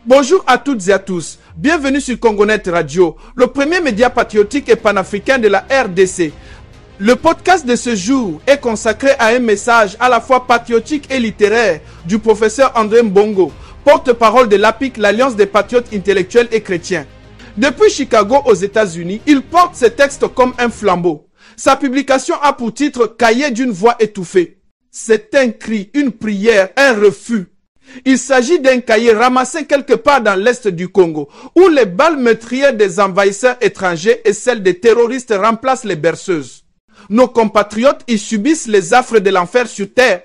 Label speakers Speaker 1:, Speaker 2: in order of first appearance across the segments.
Speaker 1: Bonjour à toutes et à tous. Bienvenue sur Congonet Radio, le premier média patriotique et panafricain de la RDC. Le podcast de ce jour est consacré à un message à la fois patriotique et littéraire du professeur André Mbongo, porte-parole de l'APIC, l'Alliance des patriotes intellectuels et chrétiens. Depuis Chicago aux États-Unis, il porte ses textes comme un flambeau. Sa publication a pour titre « Cahier d'une voix étouffée ». C'est un cri, une prière, un refus. Il s'agit d'un cahier ramassé quelque part dans l'est du Congo, où les balles meurtrières des envahisseurs étrangers et celles des terroristes remplacent les berceuses. Nos compatriotes y subissent les affres de l'enfer sur terre.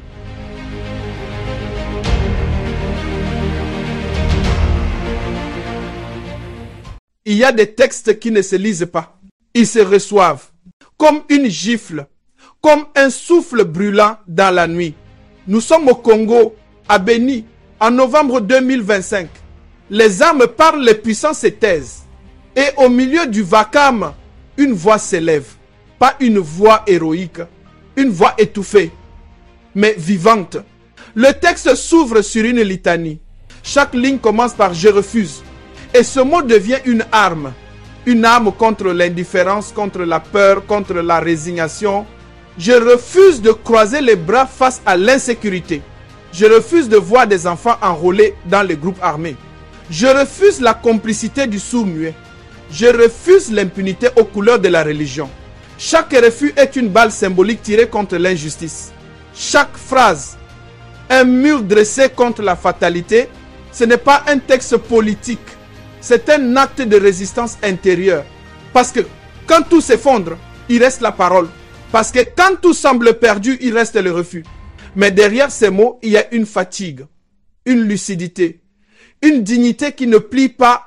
Speaker 1: Il y a des textes qui ne se lisent pas. Ils se reçoivent comme une gifle, comme un souffle brûlant dans la nuit. Nous sommes au Congo, à Beni, en novembre 2025. Les armes parlent, les puissants se taisent. Et au milieu du vacarme, une voix s'élève. Pas une voix héroïque, une voix étouffée, mais vivante. Le texte s'ouvre sur une litanie. Chaque ligne commence par « je refuse ». Et ce mot devient une arme contre l'indifférence, contre la peur, contre la résignation. Je refuse de croiser les bras face à l'insécurité. Je refuse de voir des enfants enrôlés dans les groupes armés. Je refuse la complicité du sourd-muet. Je refuse l'impunité aux couleurs de la religion. Chaque refus est une balle symbolique tirée contre l'injustice. Chaque phrase, un mur dressé contre la fatalité, ce n'est pas un texte politique. C'est un acte de résistance intérieure. Parce que quand tout s'effondre, il reste la parole. Parce que quand tout semble perdu, il reste le refus. Mais derrière ces mots, il y a une fatigue, une lucidité, une dignité qui ne plie pas.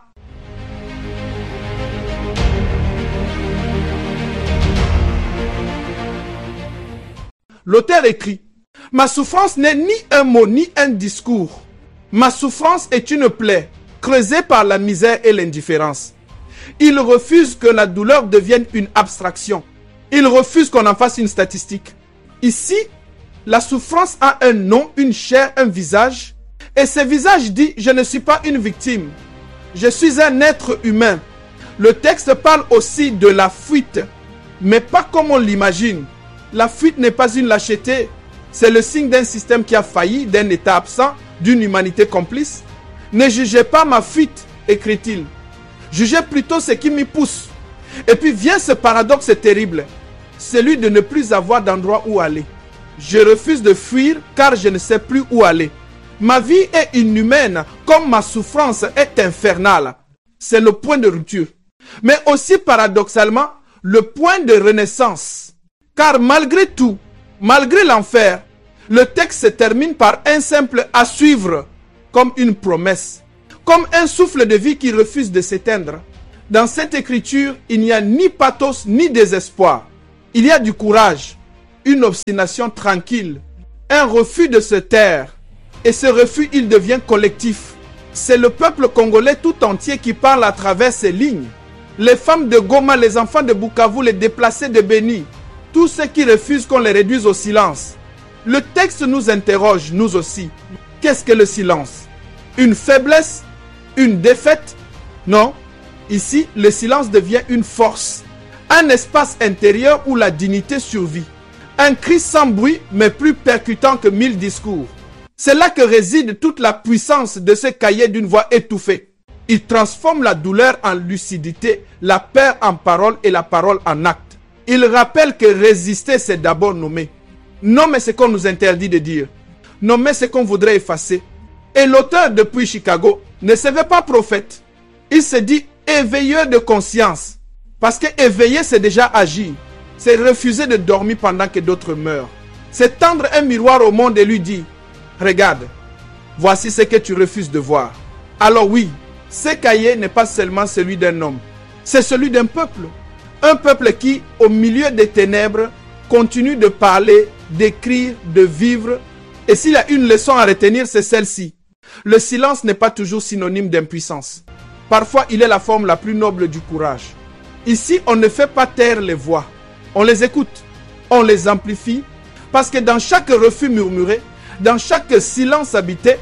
Speaker 1: L'auteur écrit « Ma souffrance n'est ni un mot ni un discours. Ma souffrance est une plaie, creusée par la misère et l'indifférence. Il refuse que la douleur devienne une abstraction. Il refuse qu'on en fasse une statistique. Ici, la souffrance a un nom, une chair, un visage. Et ce visage dit « Je ne suis pas une victime. Je suis un être humain. » Le texte parle aussi de la fuite, mais pas comme on l'imagine. La fuite n'est pas une lâcheté. C'est le signe d'un système qui a failli, d'un état absent, d'une humanité complice. Ne jugez pas ma fuite, écrit-il. Jugez plutôt ce qui m'y pousse. Et puis vient ce paradoxe terrible, celui de ne plus avoir d'endroit où aller. Je refuse de fuir car je ne sais plus où aller. Ma vie est inhumaine comme ma souffrance est infernale. C'est le point de rupture. Mais aussi paradoxalement, le point de renaissance. Car malgré tout, malgré l'enfer, le texte se termine par un simple « à suivre » comme une promesse, comme un souffle de vie qui refuse de s'éteindre. Dans cette écriture, il n'y a ni pathos ni désespoir. Il y a du courage, une obstination tranquille, un refus de se taire. Et ce refus, il devient collectif. C'est le peuple congolais tout entier qui parle à travers ces lignes. Les femmes de Goma, les enfants de Bukavu, les déplacés de Beni, tous ceux qui refusent qu'on les réduise au silence. Le texte nous interroge, nous aussi. Qu'est-ce que le silence? Une faiblesse? Une défaite? Non. Ici, le silence devient une force. Un espace intérieur où la dignité survit. Un cri sans bruit, mais plus percutant que 1000 discours. C'est là que réside toute la puissance de ce cahier d'une voix étouffée. Il transforme la douleur en lucidité, la peur en parole et la parole en acte. Il rappelle que résister, c'est d'abord nommer. Nommer ce qu'on nous interdit de dire. Nommer ce qu'on voudrait effacer. Et l'auteur depuis Chicago ne se veut pas prophète. Il se dit éveilleur de conscience. Parce que éveiller, c'est déjà agir. C'est refuser de dormir pendant que d'autres meurent. C'est tendre un miroir au monde et lui dire « Regarde, voici ce que tu refuses de voir. » Alors oui, ce cahier n'est pas seulement celui d'un homme. C'est celui d'un peuple. Un peuple qui, au milieu des ténèbres, continue de parler, d'écrire, de vivre. Et s'il y a une leçon à retenir, c'est celle-ci. Le silence n'est pas toujours synonyme d'impuissance. Parfois, il est la forme la plus noble du courage. Ici, on ne fait pas taire les voix. On les écoute, on les amplifie, parce que dans chaque refus murmuré, dans chaque silence habité,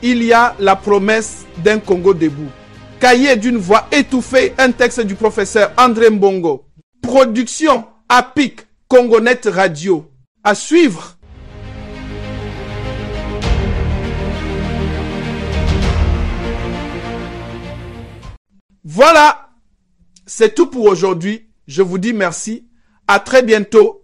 Speaker 1: il y a la promesse d'un Congo debout. Cahier d'une voix étouffée, un texte du professeur André Mbongo. Production APIC, Congonet Radio. À suivre. Voilà, c'est tout pour aujourd'hui. Je vous dis merci. À très bientôt